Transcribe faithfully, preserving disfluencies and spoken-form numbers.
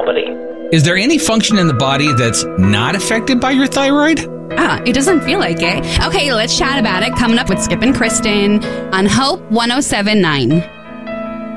comedy. Is there any function in the body that's not affected by your thyroid? Ah, it doesn't feel like it. Okay, let's chat about it. Coming up with Skip and Kristen on Hope one oh seven point nine.